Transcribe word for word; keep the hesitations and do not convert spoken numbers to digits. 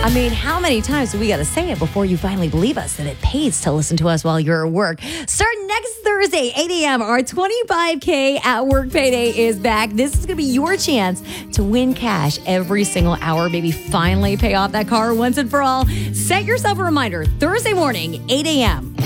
I mean, how many times do we got to say it before you finally believe us that it pays to listen to us while you're at work? Starting next Thursday, eight a.m., our twenty-five K at work payday is back. This is going to be your chance to win cash every single hour. Maybe finally pay off that car once and for all. Set yourself a reminder, Thursday morning, eight a.m.